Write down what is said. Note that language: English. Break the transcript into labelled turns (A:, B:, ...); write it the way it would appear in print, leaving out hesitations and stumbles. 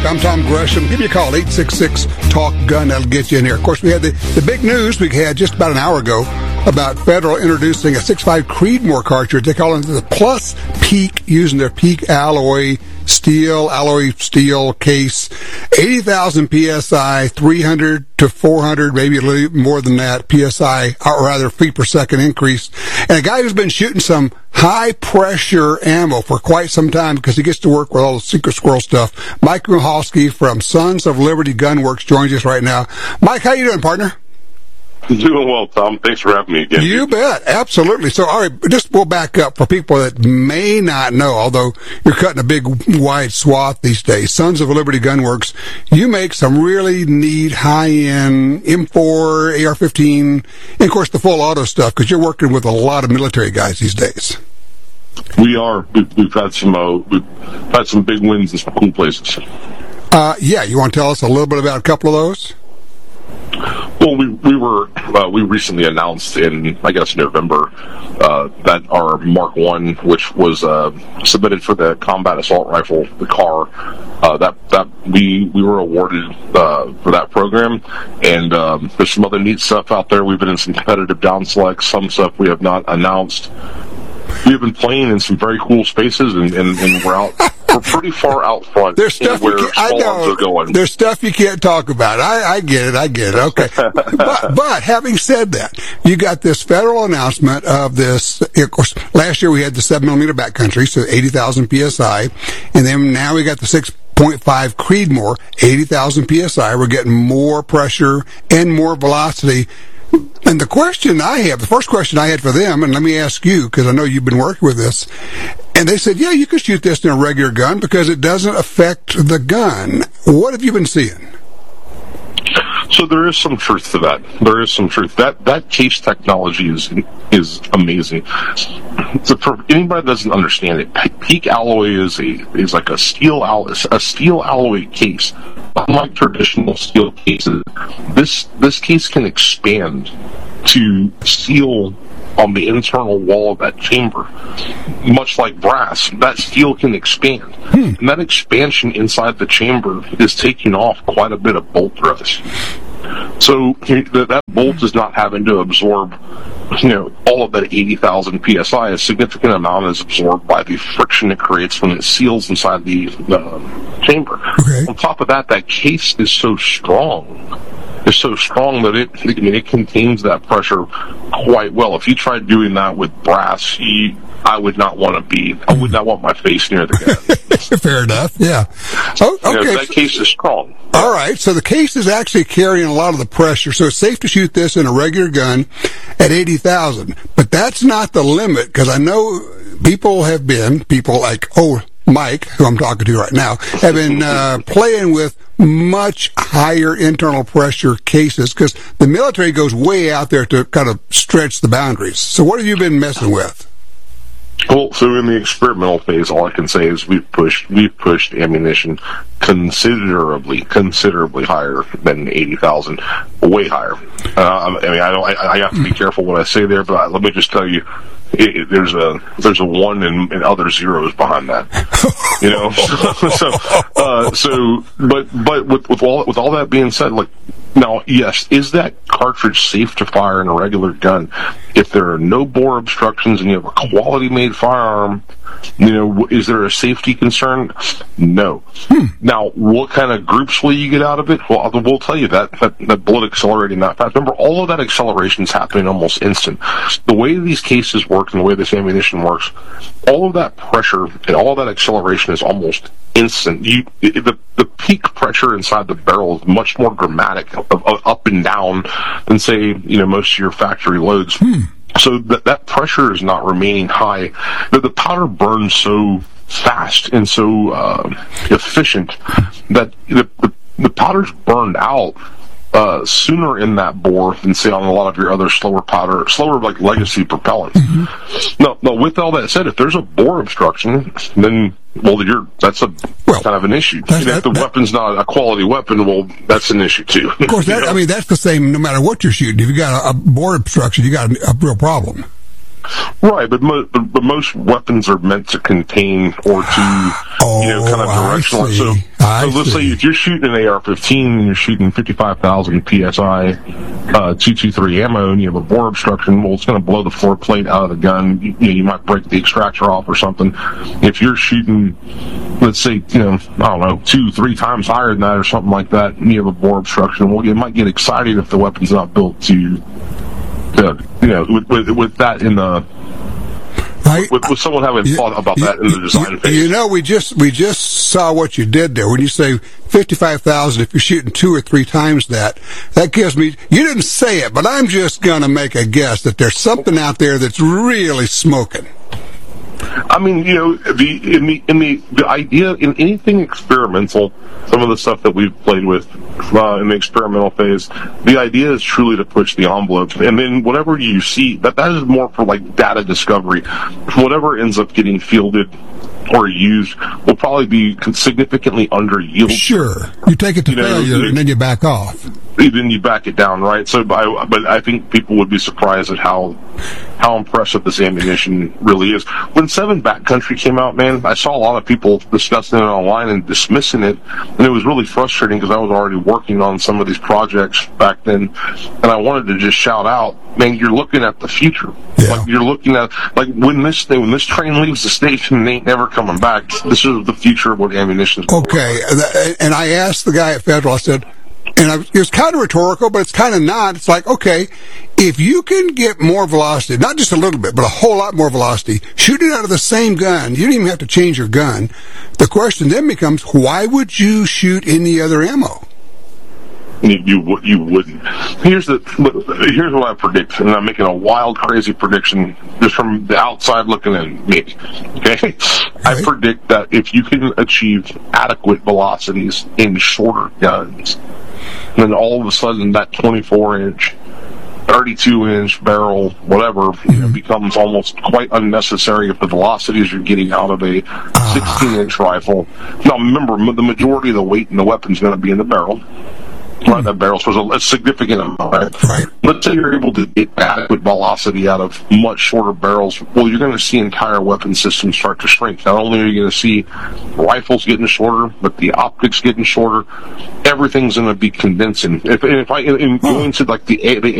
A: Talk. I'm Tom Gresham. Give me a call, 866-TALK-GUN. That'll get you in here. Of course, we had the big news we had just about an hour ago about Federal introducing a 6.5 Creedmoor cartridge. They call it the Plus Peak, using their Peak alloy steel case. 80,000 PSI, 300 to 400, maybe a little more than that, PSI, or rather feet per second increase. And a guy who's been shooting some high-pressure ammo for quite some time because he gets to work with all the Secret Squirrel stuff. Mike Michalski from Sons of Liberty Gun Works joins us right now. Mike, how you doing, partner?
B: Doing well, Tom. Thanks for having me again.
A: You bet. Absolutely. So, all right, we'll back up for people that may not know, although you're cutting a big, wide swath these days. Sons of Liberty Gun Works, you make some really neat, high-end M4, AR-15, and, of course, the full auto stuff, because you're working with a lot of military guys these days.
B: We are. We've had some big wins in some cool places.
A: Yeah, you want to tell us a little bit about a couple of those?
B: Well, we recently announced in, I guess, November, that our Mark I, which was submitted for the Combat Assault Rifle, the CAR, that we were awarded for that program. And there's some other neat stuff out there. We've been in some competitive down selects, some stuff we have not announced. We've been playing in some very cool spaces, and we're out. We're pretty far out front.
A: There's stuff
B: where small arms are going.
A: There's stuff you can't talk about. I get it. Okay. but having said that, you got this federal announcement of this. Of course, last year we had the 7mm backcountry, so 80,000 PSI, and then now we got the 6.5 Creedmoor, 80,000 PSI. We're getting more pressure and more velocity. And the first question I had for them, and let me ask you, because I know you've been working with this, and they said, yeah, you can shoot this in a regular gun because it doesn't affect the gun. What have you been seeing?
B: So there is some truth to that. There is some truth. That case technology is amazing. So for anybody that doesn't understand it, Peak alloy is like a steel alloy case. Unlike traditional steel cases, this case can expand to seal on the internal wall of that chamber. Much like brass, that steel can expand. And that expansion inside the chamber is taking off quite a bit of bolt thrust. So that bolt is not having to absorb, all of that 80,000 PSI. A significant amount is absorbed by the friction it creates when it seals inside the chamber.
A: Okay.
B: On top of that case is so strong. It's so strong that it contains that pressure quite well. If you tried doing that with brass, I would not want my face near the gun.
A: Fair enough. Yeah. Oh, okay.
B: That case is strong.
A: All right. So the case is actually carrying a lot of the pressure. So it's safe to shoot this in a regular gun at 80,000. But that's not the limit, because I know people like, Mike, who I'm talking to right now, have been playing with much higher internal pressure cases, because the military goes way out there to kind of stretch the boundaries. So what have you been messing with?
B: Well, so in the experimental phase, all I can say is we've pushed ammunition considerably higher than 80,000, way higher. I have to be careful what I say there, but let me just tell you, there's a one and other zeros behind that, but with all that being said, like, now, yes, is that cartridge safe to fire in a regular gun? If there are no bore obstructions and you have a quality-made firearm, is there a safety concern? No. Now, what kind of groups will you get out of it? Well, we'll tell you that bullet accelerating that fast. Remember, all of that acceleration is happening almost instant. The way these cases work and the way this ammunition works, all of that pressure and all of that acceleration is almost instant. The peak pressure inside the barrel is much more dramatic, up and down, than, say, most of your factory loads. So that pressure is not remaining high. The powder burns so fast and so efficient that the powder's burned out sooner in that bore than, say, on a lot of your other slower like legacy propellants. Now, with all that said, if there's a bore obstruction, then that's kind of an issue. If the weapon's not a quality weapon, well, that's an issue too.
A: Of course, that's the same no matter what you're shooting. If you got a bore obstruction, you got a real problem.
B: Right, but most weapons are meant to contain or to, kind of directional. So let's say if you're shooting an AR-15 and you're shooting 55,000 PSI, 223 ammo, and you have a bore obstruction, well, it's going to blow the floor plate out of the gun. You might break the extractor off or something. If you're shooting, let's say, I don't know, 2-3 times higher than that or something like that, and you have a bore obstruction, well, you might get excited if the weapon's not built to with that in the with someone having thought about that in the design phase.
A: We just saw what you did there. When you say 55,000, if you're shooting 2 or 3 times that gives me. You didn't say it, but I'm just gonna make a guess that there's something out there that's really smoking.
B: I mean, the idea in anything experimental, some of the stuff that we've played with in the experimental phase, the idea is truly to push the envelope, and then whatever you see, that is more for like data discovery. Whatever ends up getting fielded or used will probably be significantly under yield.
A: Sure, you take it to failure and then you back off.
B: Then you back it down, right? So, but I think people would be surprised at how impressive this ammunition really is. When 7 Backcountry came out, man, I saw a lot of people discussing it online and dismissing it, and it was really frustrating because I was already working on some of these projects back then, and I wanted to just shout out, man, you're looking at the future.
A: Yeah.
B: Like you're looking at when this train leaves the station, it ain't never coming back. This is the future of what ammunition is.
A: Okay, and I asked the guy at Federal, I said, it was kind of rhetorical, but it's kind of not. It's like, okay, if you can get more velocity, not just a little bit, but a whole lot more velocity, shoot it out of the same gun, you don't even have to change your gun. The question then becomes, why would you shoot any other ammo?
B: You wouldn't. Here's what I predict, and I'm making a wild, crazy prediction just from the outside looking in. Maybe, okay? Right. I predict that if you can achieve adequate velocities in shorter guns, then all of a sudden that 24-inch, 32-inch barrel, whatever, becomes almost quite unnecessary if the velocities you're getting out of a 16-inch rifle. Now, remember, the majority of the weight in the weapon is going to be in the barrel. Right, that barrel was a significant amount. Right? Let's say you're able to get adequate velocity out of much shorter barrels. Well, you're going to see entire weapon systems start to shrink. Not only are you going to see rifles getting shorter, but the optics getting shorter. Everything's going to be condensing. If I going to like the